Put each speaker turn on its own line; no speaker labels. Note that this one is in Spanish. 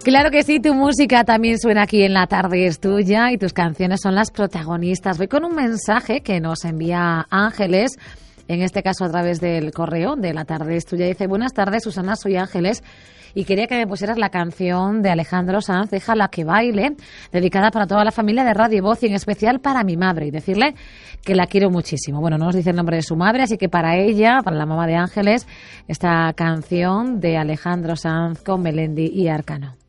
Claro que sí, tu música también suena aquí en La Tarde es Tuya y tus canciones son las protagonistas. Voy con un mensaje que nos envía Ángeles, en este caso a través del correo de La Tarde es Tuya. Dice: buenas tardes, Susana, soy Ángeles y quería que me pusieras la canción de Alejandro Sanz, Déjala que baile, dedicada para toda la familia de Radio Voz y en especial para mi madre, y decirle que la quiero muchísimo. Bueno, no nos dice el nombre de su madre, así que para ella, para la mamá de Ángeles, esta canción de Alejandro Sanz con Melendi y Arcano.